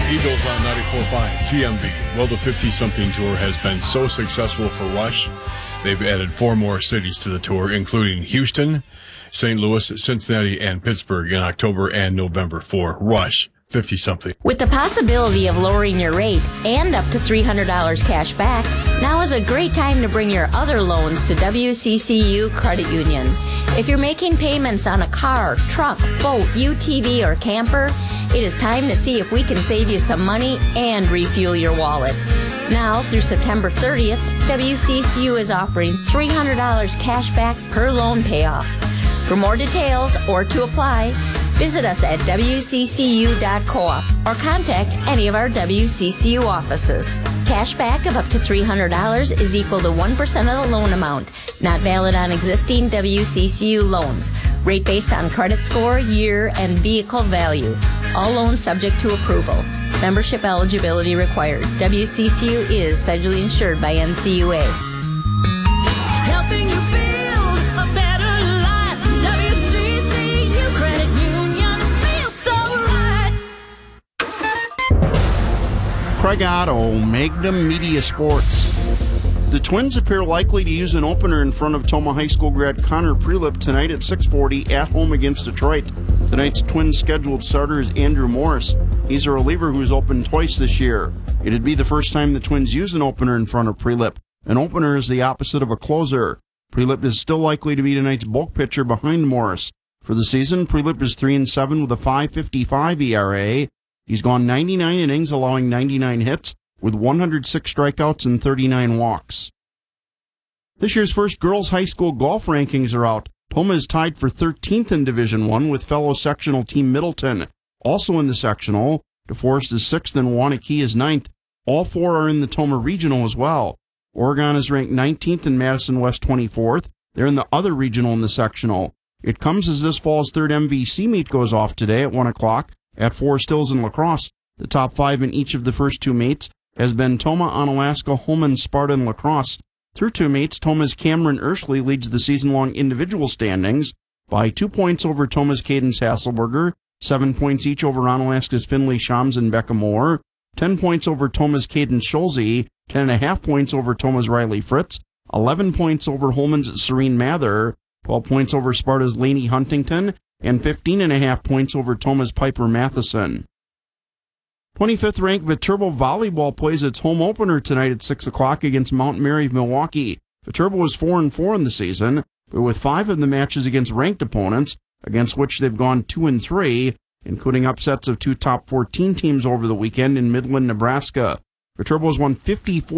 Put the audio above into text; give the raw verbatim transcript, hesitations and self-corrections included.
Eagles on ninety-four point five T M B. Well, the fifty-something tour has been so successful for Rush. They've added four more cities to the tour, including Houston, Saint Louis, Cincinnati, and Pittsburgh in October and November for Rush fifty-something. With the possibility of lowering your rate and up to three hundred dollars cash back, now is a great time to bring your other loans to W C C U Credit Union. If you're making payments on a car, truck, boat, U T V, or camper, it is time to see if we can save you some money and refuel your wallet. Now, through September thirtieth, W C C U is offering three hundred dollars cash back per loan payoff. For more details or to apply, visit us at W C C U dot coop or contact any of our W C C U offices. Cash back of up to three hundred dollars is equal to one percent of the loan amount, not valid on existing W C C U loans. Rate based on credit score, year, and vehicle value. All loans subject to approval. Membership eligibility required. W C C U is federally insured by N C U A. Helping you build a better life. W C C U Credit Union feels so right. Craig Otto, Magnum Media Sports. The Twins appear likely to use an opener in front of Toma High School grad Connor Prelip tonight at six forty at home against Detroit. Tonight's Twins scheduled starter is Andrew Morris. He's a reliever who's opened twice this year. It'd be the first time the Twins use an opener in front of Prelip. An opener is the opposite of a closer. Prelip is still likely to be tonight's bulk pitcher behind Morris. For the season, Prelip is three and seven with a five fifty-five E R A. He's gone ninety-nine innings, allowing ninety-nine hits, with one hundred six strikeouts and thirty-nine walks. This year's first girls' high school golf rankings are out. Toma is tied for thirteenth in Division One with fellow sectional team Middleton. Also in the sectional, DeForest is sixth and Waunakee is ninth. All four are in the Toma Regional as well. Oregon is ranked nineteenth and Madison West twenty-fourth. They're in the other regional in the sectional. It comes as this fall's third M V C meet goes off today at one o'clock at Forest Hills in La Crosse. The top five in each of the first two meets has been Toma, Onalaska, Holman, Sparta, and La Crosse. Through two meets, Toma's Cameron Ursley leads the season-long individual standings by two points over Toma's Cadence Hasselberger, seven points each over Onalaska's Finley Shams and Becca Moore, ten points over Toma's Cadence Schulze, ten and a half points over Toma's Riley Fritz, eleven points over Holman's Serene Mather, twelve points over Sparta's Lainey Huntington, and fifteen and a half points over Toma's Piper Matheson. twenty-fifth ranked Viterbo Volleyball plays its home opener tonight at six o'clock against Mount Mary of Milwaukee. Viterbo is four and four in the season, but with five of the matches against ranked opponents, against which they've gone two and three, including upsets of two top fourteen teams over the weekend in Midland, Nebraska. Viterbo has won fifty-four